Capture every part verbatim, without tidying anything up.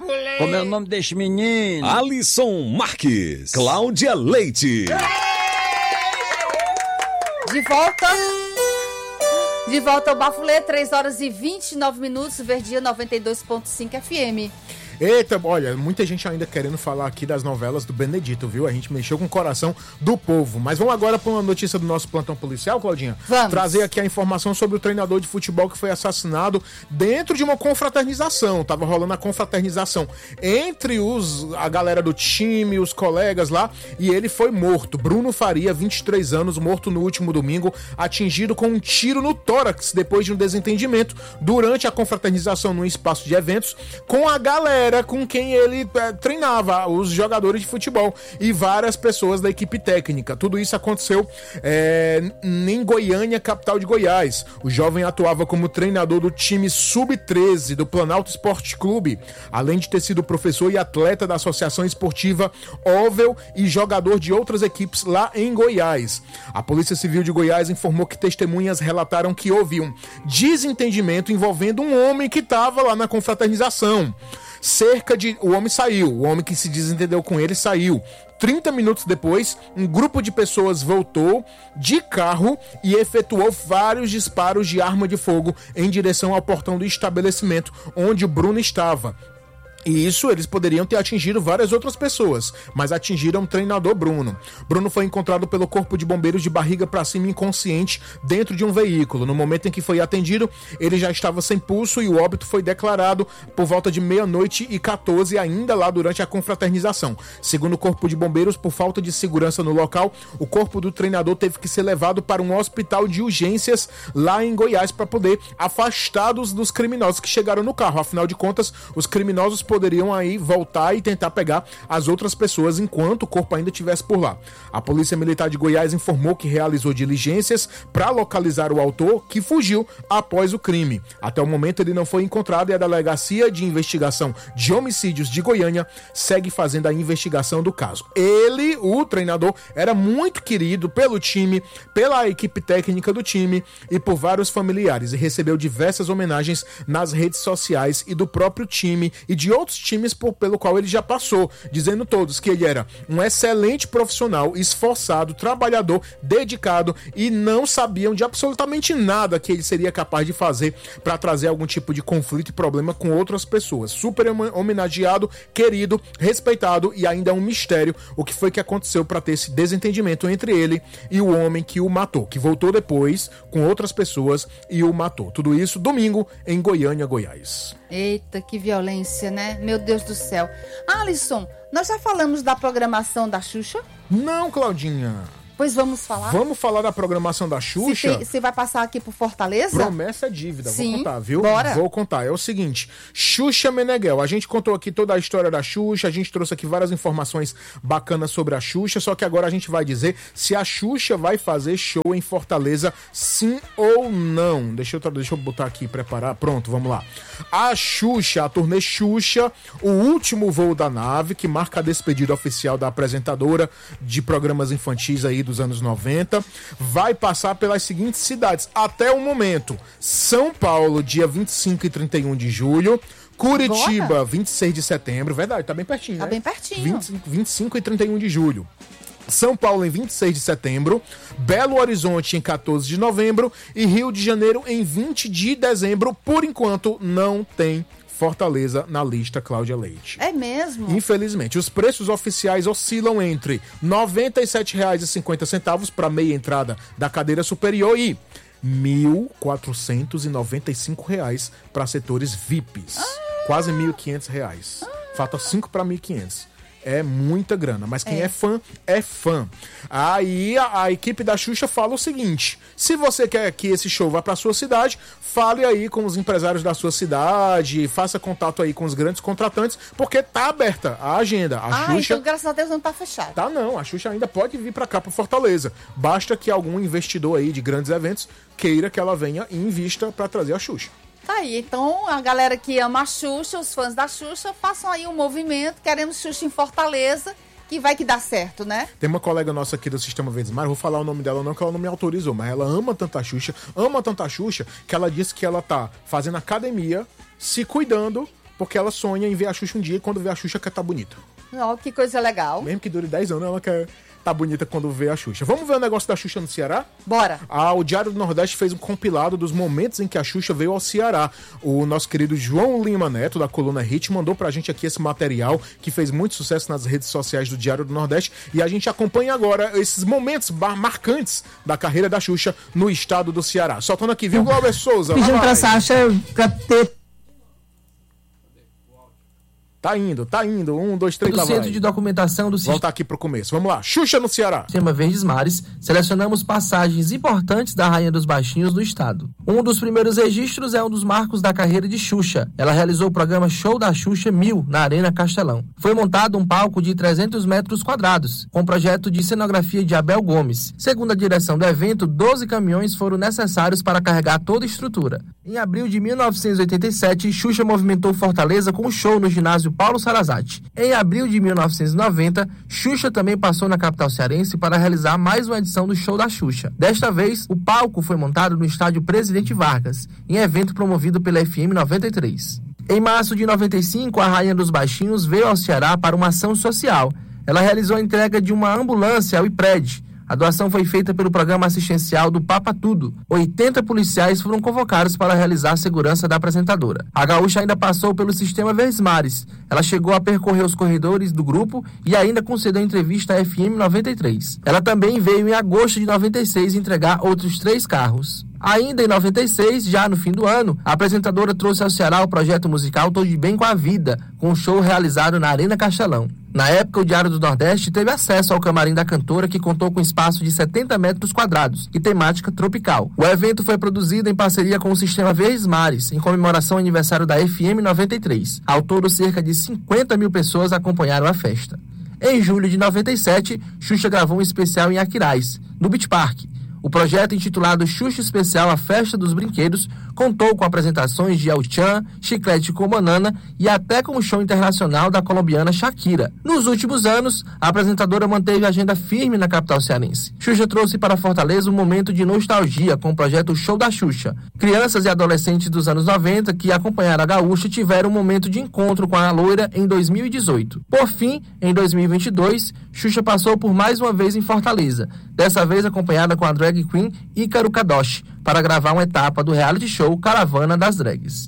Bafulê. Como é o nome deste menino? Alisson Marques, Cláudia Leite. De volta. De volta ao Bafulê, três horas e vinte e nove minutos, Verdinha noventa e dois ponto cinco F M. Eita, olha, muita gente ainda querendo falar aqui das novelas do Benedito, viu? A gente mexeu com o coração do povo. Mas vamos agora para uma notícia do nosso plantão policial, Claudinha? Vamos. Trazer aqui a informação sobre o treinador de futebol que foi assassinado dentro de uma confraternização. Tava rolando a confraternização entre os, a galera do time, os colegas lá, e ele foi morto. Bruno Faria, vinte e três anos, morto no último domingo, atingido com um tiro no tórax depois de um desentendimento durante a confraternização num espaço de eventos com a galera com quem ele é, treinava, os jogadores de futebol e várias pessoas da equipe técnica. Tudo isso aconteceu é, em Goiânia, capital de Goiás. O jovem atuava como treinador do time sub treze do Planalto Esporte Clube, além de ter sido professor e atleta da Associação Esportiva Ovel e jogador de outras equipes lá em Goiás. A Polícia Civil de Goiás informou que testemunhas relataram que houve um desentendimento envolvendo um homem que estava lá na confraternização. Cerca de... O homem saiu, o homem que se desentendeu com ele saiu. trinta minutos depois, um grupo de pessoas voltou de carro e efetuou vários disparos de arma de fogo em direção ao portão do estabelecimento onde o Bruno estava. E isso eles poderiam ter atingido várias outras pessoas, mas atingiram o treinador Bruno. Bruno foi encontrado pelo corpo de bombeiros de barriga para cima inconsciente dentro de um veículo. No momento em que foi atendido, ele já estava sem pulso e o óbito foi declarado por volta de meia-noite e quatorze, ainda lá durante a confraternização. Segundo o corpo de bombeiros, por falta de segurança no local, o corpo do treinador teve que ser levado para um hospital de urgências lá em Goiás para poder afastá-los dos criminosos que chegaram no carro. Afinal de contas, os criminosos poderiam aí voltar e tentar pegar as outras pessoas enquanto o corpo ainda estivesse por lá. A Polícia Militar de Goiás informou que realizou diligências para localizar o autor, que fugiu após o crime. Até o momento ele não foi encontrado e a Delegacia de Investigação de Homicídios de Goiânia segue fazendo a investigação do caso. Ele, o treinador, era muito querido pelo time, pela equipe técnica do time e por vários familiares e recebeu diversas homenagens nas redes sociais e do próprio time e de outros times por, pelo qual ele já passou, dizendo todos que ele era um excelente profissional, esforçado, trabalhador, dedicado e não sabiam de absolutamente nada que ele seria capaz de fazer para trazer algum tipo de conflito e problema com outras pessoas. Super homenageado, querido, respeitado e ainda é um mistério o que foi que aconteceu para ter esse desentendimento entre ele e o homem que o matou, que voltou depois com outras pessoas e o matou. Tudo isso domingo em Goiânia, Goiás. Eita, que violência, né? Meu Deus do céu. Alisson, nós já falamos da programação da Xuxa? Não, Claudinha. Pois vamos falar? Vamos falar da programação da Xuxa? Você vai passar aqui por Fortaleza? Promessa é dívida, Sim, vou contar, viu? bora. Vou contar. É o seguinte, Xuxa Meneghel, a gente contou aqui toda a história da Xuxa, a gente trouxe aqui várias informações bacanas sobre a Xuxa, só que agora a gente vai dizer se a Xuxa vai fazer show em Fortaleza, sim ou não. Deixa eu, deixa eu botar aqui, preparar. Pronto, vamos lá. A Xuxa, a turnê Xuxa, o último voo da nave, que marca a despedida oficial da apresentadora de programas infantis aí dos anos noventa, vai passar pelas seguintes cidades até o momento: São Paulo, dia vinte e cinco e trinta e um de julho, Curitiba, Agora? vinte e seis de setembro, verdade, tá bem pertinho, Tá né? bem pertinho. vinte, vinte e cinco e trinta e um de julho. São Paulo em vinte e seis de setembro, Belo Horizonte em quatorze de novembro e Rio de Janeiro em vinte de dezembro. Por enquanto, não tem Fortaleza na lista Cláudia Leite. É mesmo? Infelizmente, os preços oficiais oscilam entre noventa e sete reais e cinquenta centavos para meia entrada da cadeira superior e mil quatrocentos e noventa e cinco reais para setores V I Ps. Ah. Quase mil e quinhentos reais. Ah. Falta cinco para mil e quinhentos. É muita grana, mas quem é, é fã, é fã. Aí a, a equipe da Xuxa fala o seguinte: se você quer que esse show vá pra sua cidade, fale aí com os empresários da sua cidade, faça contato aí com os grandes contratantes, porque tá aberta a agenda. A ah, Xuxa... então graças a Deus não tá fechado. Tá não, a Xuxa ainda pode vir pra cá, pra Fortaleza. Basta que algum investidor aí de grandes eventos queira que ela venha e invista pra trazer a Xuxa. Tá aí, então a galera que ama a Xuxa, os fãs da Xuxa, façam aí um movimento, queremos Xuxa em Fortaleza, que vai que dá certo, né? Tem uma colega nossa aqui do Sistema Verdes Mares, vou falar o nome dela não, que ela não me autorizou, mas ela ama tanto a Xuxa, ama tanto a Xuxa, que ela disse que ela tá fazendo academia, se cuidando, porque ela sonha em ver a Xuxa um dia e quando vê a Xuxa quer estar bonita. Ó, que coisa legal. Mesmo que dure dez anos, ela quer tá bonita quando vê a Xuxa. Vamos ver o negócio da Xuxa no Ceará? Bora. Ah, o Diário do Nordeste fez um compilado dos momentos em que a Xuxa veio ao Ceará. O nosso querido João Lima Neto, da coluna Hit, mandou pra gente aqui esse material que fez muito sucesso nas redes sociais do Diário do Nordeste e a gente acompanha agora esses momentos marcantes da carreira da Xuxa no estado do Ceará. Soltando aqui, viu, Glauber Souza? Pedindo pra Sasha pra ter... Tá indo, tá indo. Um, dois, três, do lá Centro vai. de Documentação do Voltar aqui pro começo. Vamos lá. Xuxa no Ceará. Sistema Verdes Mares, selecionamos passagens importantes da Rainha dos Baixinhos do estado. Um dos primeiros registros é um dos marcos da carreira de Xuxa. Ela realizou o programa Show da Xuxa mil na Arena Castelão. Foi montado um palco de trezentos metros quadrados, com projeto de cenografia de Abel Gomes. Segundo a direção do evento, doze caminhões foram necessários para carregar toda a estrutura. Em abril de mil novecentos e oitenta e sete, Xuxa movimentou Fortaleza com um show no ginásio Paulo Sarazate. Em abril de mil novecentos e noventa, Xuxa também passou na capital cearense para realizar mais uma edição do Show da Xuxa. Desta vez, o palco foi montado no estádio Presidente Vargas, em evento promovido pela F M noventa e três. Em março de noventa e cinco, a Rainha dos Baixinhos veio ao Ceará para uma ação social. Ela realizou a entrega de uma ambulância ao I P R E D. A doação foi feita pelo programa assistencial do Papa Tudo. oitenta policiais foram convocados para realizar a segurança da apresentadora. A gaúcha ainda passou pelo Sistema Verdes Mares. Ela chegou a percorrer os corredores do grupo e ainda concedeu entrevista à F M noventa e três. Ela também veio em agosto de noventa e seis entregar outros três carros. Ainda em noventa e seis, já no fim do ano, a apresentadora trouxe ao Ceará o projeto musical Tô de Bem com a Vida, com um show realizado na Arena Castelão. Na época, o Diário do Nordeste teve acesso ao camarim da cantora, que contou com espaço de setenta metros quadrados e temática tropical. O evento foi produzido em parceria com o Sistema Verdes Mares, em comemoração ao aniversário da F M noventa e três. Ao todo, cerca de cinquenta mil pessoas acompanharam a festa. Em julho de noventa e sete, Xuxa gravou um especial em Aquiraz, no Beach Park. O projeto, intitulado Xuxa Especial A Festa dos Brinquedos, contou com apresentações de El-Chan, Chiclete com Banana e até com o show internacional da colombiana Shakira. Nos últimos anos, a apresentadora manteve a agenda firme na capital cearense. Xuxa trouxe para Fortaleza um momento de nostalgia com o projeto Show da Xuxa. Crianças e adolescentes dos anos noventa que acompanharam a gaúcha tiveram um momento de encontro com a loira em dois mil e dezoito. Por fim, em dois mil e vinte e dois, Xuxa passou por mais uma vez em Fortaleza, dessa vez acompanhada com a drag queen Ícaro Kadoshi, para gravar uma etapa do reality show Caravana das Drags.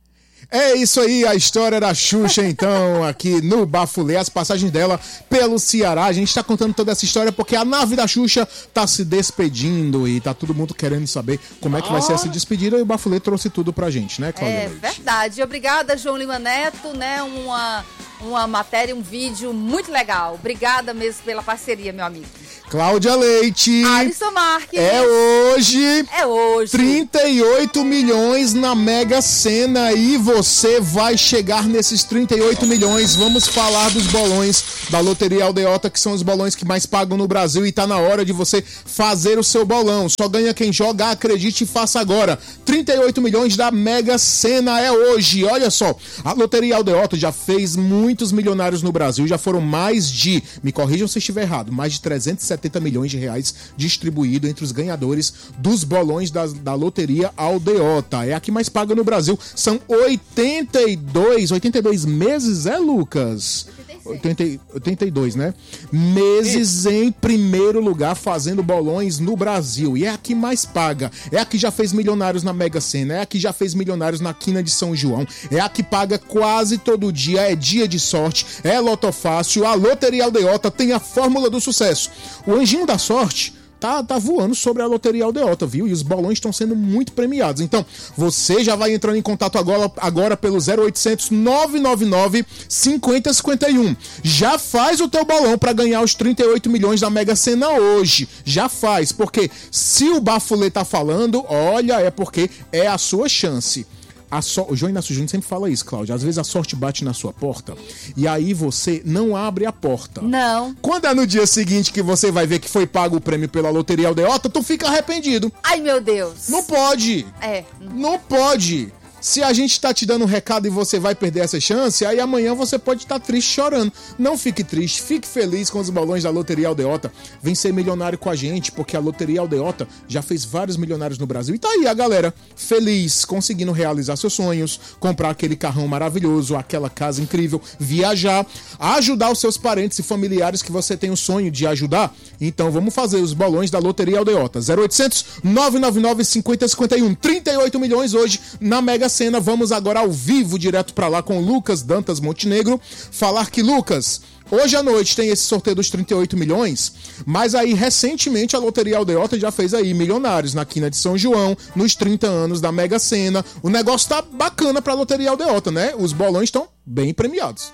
É isso aí, a história da Xuxa, então, aqui no Bafulê, as passagens dela pelo Ceará. A gente tá contando toda essa história porque a nave da Xuxa tá se despedindo e tá todo mundo querendo saber como é que vai ser essa despedida e o Bafulê trouxe tudo pra gente, né, Cláudia É Leite? Verdade. Obrigada, João Lima Neto, né, uma, uma matéria, um vídeo muito legal. Obrigada mesmo pela parceria, meu amigo. Cláudia Leite. Alisson Marques. É hoje. É hoje. trinta e oito milhões na Mega Sena e você vai chegar nesses trinta e oito milhões. Vamos falar dos bolões da Loteria Aldeota, que são os bolões que mais pagam no Brasil e tá na hora de você fazer o seu bolão. Só ganha quem joga, acredite e faça agora. trinta e oito milhões da Mega Sena é hoje. Olha só, a Loteria Aldeota já fez muitos milionários no Brasil, já foram mais de, me corrijam se eu estiver errado, mais de trezentos e setenta milhões de reais distribuído entre os ganhadores dos bolões da, da Loteria Aldeota. É a que mais paga no Brasil. São oitenta e dois, oitenta e dois meses, é, Lucas? oitenta, oitenta e dois, né? Meses em primeiro lugar fazendo bolões no Brasil. E é a que mais paga. É a que já fez milionários na Mega Sena. É a que já fez milionários na Quina de São João. É a que paga quase todo dia. É dia de sorte. É lotofácil. A Loteria Aldeota tem a fórmula do sucesso. O anjinho da sorte Tá, tá voando sobre a Loteria Aldeota, viu? E os bolões estão sendo muito premiados. Então, você já vai entrando em contato agora, agora pelo zero oitocentos, nove nove nove, cinquenta, cinquenta e um. Já faz o teu bolão para ganhar os trinta e oito milhões da Mega Sena hoje. Já faz, porque se o Bafulê tá falando, olha, é porque é a sua chance. A so... O João Inácio Júnior sempre fala isso, Cláudia. Às vezes a sorte bate na sua porta e aí você não abre a porta. Não. Quando é no dia seguinte que você vai ver que foi pago o prêmio pela Loteria Aldeota, tu fica arrependido. Ai, meu Deus. Não pode. É. Não pode. Se a gente tá te dando um recado e você vai perder essa chance, aí amanhã você pode estar triste chorando. Não fique triste, fique feliz com os bolões da Loteria Aldeota. Vem ser milionário com a gente, porque a Loteria Aldeota já fez vários milionários no Brasil. E tá aí a galera feliz, conseguindo realizar seus sonhos, comprar aquele carrão maravilhoso, aquela casa incrível, viajar, ajudar os seus parentes e familiares que você tem o sonho de ajudar. Então vamos fazer os bolões da Loteria Aldeota. zero oitocentos, nove nove nove, cinquenta, cinquenta e um. trinta e oito milhões hoje na Mega Sena. Vamos agora ao vivo, direto pra lá com o Lucas Dantas Montenegro. Falar que, Lucas, hoje à noite tem esse sorteio dos trinta e oito milhões, mas aí recentemente a Loteria Aldeota já fez aí milionários na quina de São João, nos trinta anos da Mega Sena. O negócio tá bacana pra Loteria Aldeota, né? Os bolões estão bem premiados.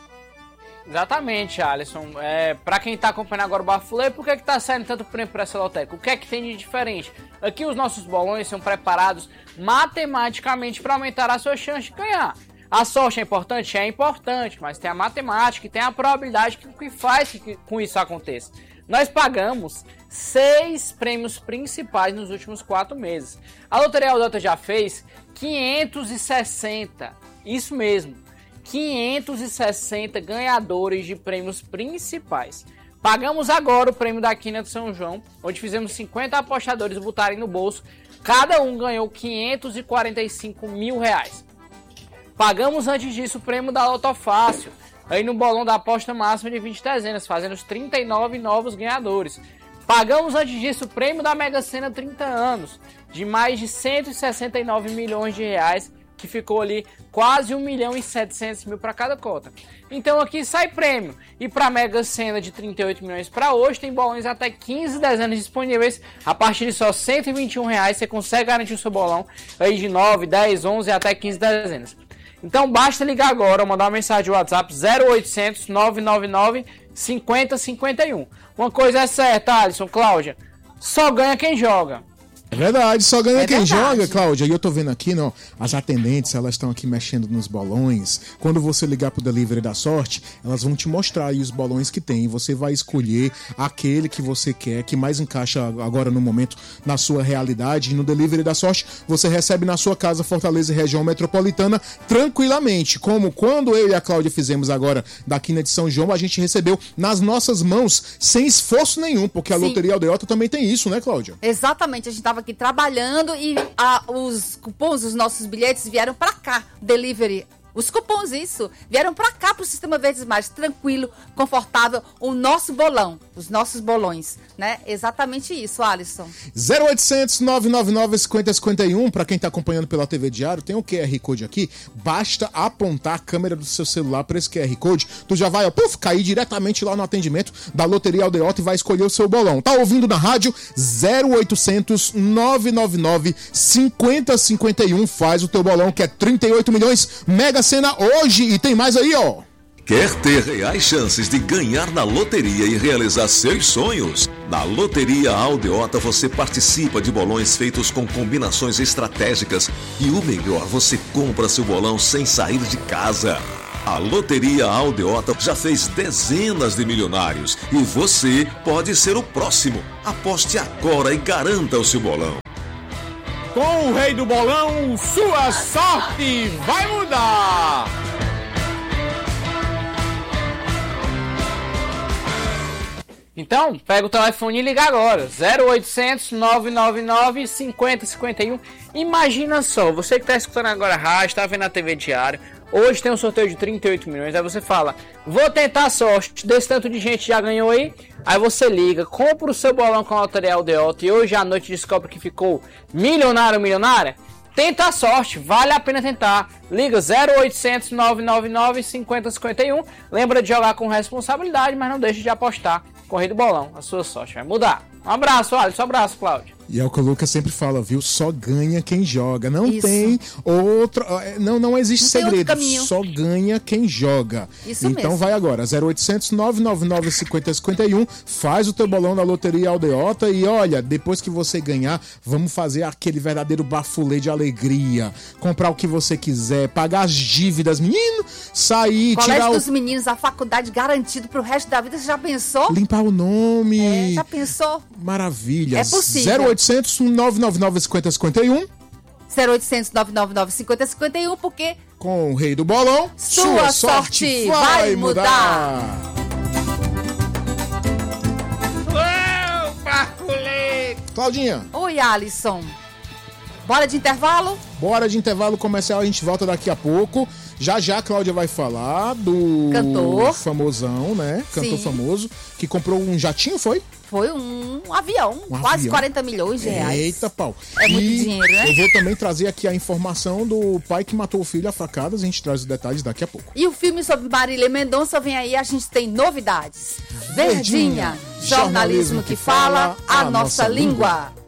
Exatamente, Alisson. É, pra quem tá acompanhando agora o Bafulê, por que que tá saindo tanto prêmio pra essa lotérica? O que é que tem de diferente? Aqui os nossos bolões são preparados matematicamente para aumentar a sua chance de ganhar. A sorte é importante? É importante, mas tem a matemática e tem a probabilidade que, que faz que com isso aconteça. Nós pagamos seis prêmios principais nos últimos quatro meses. A Loteria Aldeota já fez quinhentos e sessenta, isso mesmo. quinhentos e sessenta ganhadores de prêmios principais. Pagamos agora o prêmio da Quina de São João, onde fizemos cinquenta apostadores botarem no bolso. Cada um ganhou quinhentos e quarenta e cinco mil reais. Pagamos antes disso o prêmio da Lotofácil, aí no bolão da aposta máxima de vinte dezenas, fazendo os trinta e nove novos ganhadores. Pagamos antes disso o prêmio da Mega Sena trinta anos, de mais de cento e sessenta e nove milhões de reais, que ficou ali quase um milhão e setecentos mil para cada cota. Então aqui sai prêmio. E para a Mega Sena de trinta e oito milhões para hoje, tem bolões até quinze dezenas disponíveis. A partir de só cento e vinte e um reais você consegue garantir o seu bolão aí de nove, dez, onze até quinze dezenas. Então basta ligar agora ou mandar uma mensagem de WhatsApp zero oitocentos, nove nove nove, cinquenta, cinquenta e um. Uma coisa é certa, Alisson, Cláudia, só ganha quem joga. É verdade, só ganha É quem verdade. joga, Cláudia. E eu tô vendo aqui, não, as atendentes, elas estão aqui mexendo nos bolões. Quando você ligar pro Delivery da Sorte, elas vão te mostrar aí os bolões que tem. Você vai escolher aquele que você quer, que mais encaixa agora no momento na sua realidade. E no Delivery da Sorte, você recebe na sua casa, Fortaleza e região metropolitana, tranquilamente. Como quando eu e a Cláudia fizemos agora da Quina de São João, a gente recebeu nas nossas mãos, sem esforço nenhum, porque a Sim. Loteria Aldeota também tem isso, né, Cláudia? Exatamente, a gente tava aqui trabalhando e a, os cupons, os nossos bilhetes vieram pra cá, delivery. Os cupons, isso, vieram pra cá pro Sistema Verdes Mais, tranquilo, confortável, o nosso bolão, os nossos bolões, né? Exatamente isso, Alisson. zero oitocentos, nove nove nove, cinquenta, cinquenta e um, pra quem tá acompanhando pela T V Diário, tem o Q R Code aqui, basta apontar a câmera do seu celular pra esse Q R Code, tu já vai, ó, puf, cair diretamente lá no atendimento da Loteria Aldeota e vai escolher o seu bolão. Tá ouvindo na rádio? zero oitocentos, nove nove nove, cinquenta, cinquenta e um, faz o teu bolão, que é trinta e oito milhões, Mega Sena hoje, e tem mais aí, ó. Quer ter reais chances de ganhar na loteria e realizar seus sonhos? Na Loteria Aldeota você participa de bolões feitos com combinações estratégicas e o melhor, você compra seu bolão sem sair de casa. A Loteria Aldeota já fez dezenas de milionários e você pode ser o próximo. Aposte agora e garanta o seu bolão. Com o rei do bolão, sua sorte vai mudar! Então, pega o telefone e liga agora, zero oitocentos, nove nove nove, cinquenta, cinquenta e um. Imagina só, você que está escutando agora a rádio, está vendo a T V Diário, hoje tem um sorteio de trinta e oito milhões, aí você fala, vou tentar a sorte, desse tanto de gente já ganhou aí, aí você liga, compra o seu bolão com a Loteria Aldeota e hoje à noite descobre que ficou milionário ou milionária, tenta a sorte, vale a pena tentar. Liga zero oitocentos, nove nove nove, cinquenta, cinquenta e um, lembra de jogar com responsabilidade, mas não deixe de apostar. Corrida do bolão, a sua sorte vai mudar. Um abraço, Alisson, um abraço, Cláudio. E é o que o Lucas sempre fala, viu? Só ganha quem joga. Não Isso. tem outro. Não, não existe Não tem outro segredo. caminho. Só ganha quem joga. Isso então mesmo. vai agora. zero oitocentos, nove nove nove, cinquenta, cinquenta e um. Faz o teu bolão da Loteria Aldeota. E olha, depois que você ganhar, vamos fazer aquele verdadeiro bafulê de alegria. Comprar o que você quiser, pagar as dívidas, menino, sair, Colégio tirar dos o. Meninos, a faculdade garantido pro resto da vida. Você já pensou? Limpar o nome. É, já pensou? Maravilha. É possível. zero oitocentos, nove nove nove, cinquenta, cinquenta e um. zero oitocentos, nove nove nove, cinquenta, cinquenta e um, porque com o Rei do Bolão, sua, sua sorte, sorte vai, vai mudar. Opa, Claudinha. Oi, Alisson. Bora de intervalo? Bora de intervalo comercial, a gente volta daqui a pouco. Já já a Cláudia vai falar do cantor famosão, né? Cantor Sim. famoso, que comprou um jatinho, foi? Foi um avião, um quase avião. quarenta milhões de reais. Eita, pau. É muito e dinheiro, né? Eu vou também trazer aqui a informação do pai que matou o filho a facadas, a gente traz os detalhes daqui a pouco. E o filme sobre Marília Mendonça vem aí, a gente tem novidades. Verdinha, Verdinha, jornalismo que fala a nossa língua.